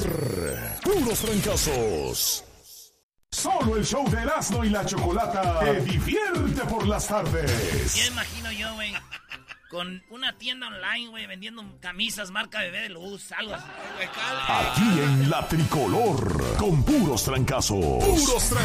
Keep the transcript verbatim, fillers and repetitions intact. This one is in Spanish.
Puros Trancazos. Solo el show de Erasmo y la Chocolata te divierte por las tardes. Ya imagino yo, güey, con una tienda online, güey, vendiendo camisas marca Bebé de Luz, algo así. Aquí en La Tricolor, con Puros Trancazos. Puros Trancazos.